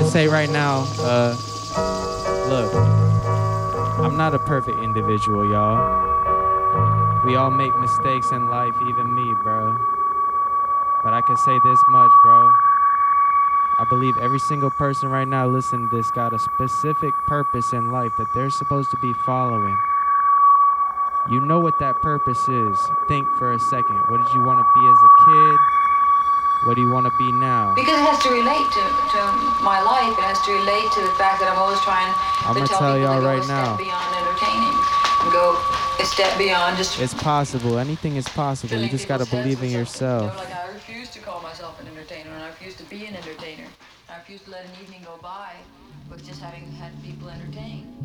say right now, look, I'm not a perfect individual, y'all. We all make mistakes in life, even me, bro. But I can say this much, bro. I believe every single person right now listening to this got a specific purpose in life that they're supposed to be following. You know what that purpose is. Think for a second. What did you want to be as a kid? What do you want to be now? Because it has to relate to my life. It has to relate to the fact that I'm always trying to tell people to go a step beyond entertaining and go a step beyond just... It's possible. Anything is possible. You just got to believe in yourself. Like I refuse to call myself an entertainer, and I refuse to be an entertainer. I refuse to let an evening go by with just having had people entertain.